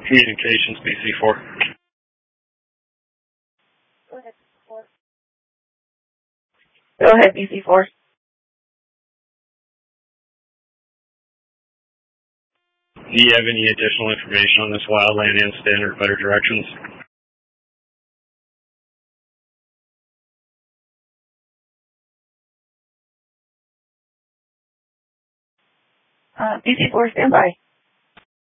Communications, BC4. Go ahead, BC4. Do you have any additional information on this wildland incident or better directions? BC4, stand by.